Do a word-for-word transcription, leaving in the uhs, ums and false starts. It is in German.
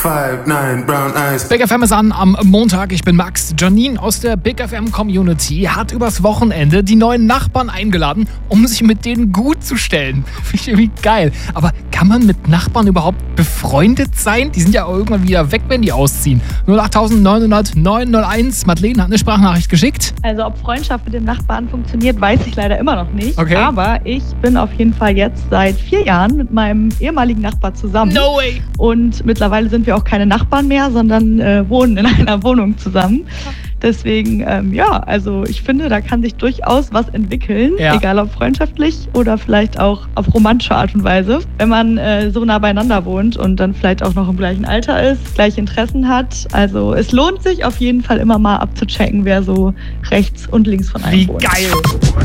five nine brown eyes. Big F M ist an am Montag. Ich bin Max. Janine aus der Big F M Community hat übers Wochenende die neuen Nachbarn eingeladen, um sich mit denen gut zu stellen. Finde ich irgendwie geil. Aber kann man mit Nachbarn überhaupt befreundet sein? Die sind ja auch irgendwann wieder weg, wenn die ausziehen. null acht neun null null neun null eins. Madeleine hat eine Sprachnachricht geschickt. Also ob Freundschaft mit dem Nachbarn funktioniert, weiß ich leider immer noch nicht. Okay. Aber ich bin auf jeden Fall jetzt seit vier Jahren mit meinem ehemaligen Nachbar zusammen. No way! Und mittlerweile sind wir auch keine Nachbarn mehr, sondern äh, wohnen in einer Wohnung zusammen. Deswegen, ähm, ja, also ich finde, da kann sich durchaus was entwickeln, Ja. egal ob freundschaftlich oder vielleicht auch auf romantische Art und Weise. Wenn man äh, so nah beieinander wohnt und dann vielleicht auch noch im gleichen Alter ist, gleiche Interessen hat. Also es lohnt sich auf jeden Fall immer mal abzuchecken, wer so rechts und links von einem Wie wohnt. geil!